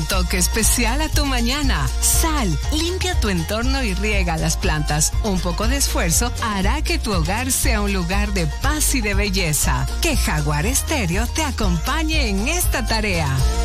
un toque especial a tu mañana. Sal, limpia tu entorno y riega las plantas. Un poco de esfuerzo hará que tu hogar sea un lugar de paz y de belleza. Que Jaguar Estéreo te acompañe en esta tarea.